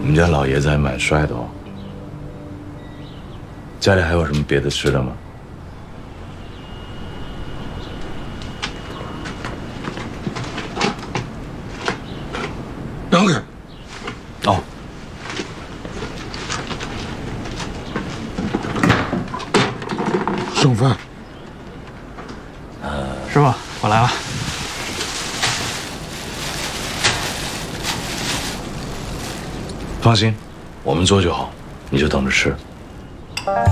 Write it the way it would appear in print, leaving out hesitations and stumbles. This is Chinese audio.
们家老爷子还蛮帅的哦。家里还有什么别的吃的吗？ 让开！ 哦。 剩饭。 师傅，我来了。 放心，我们做就好，你就等着吃。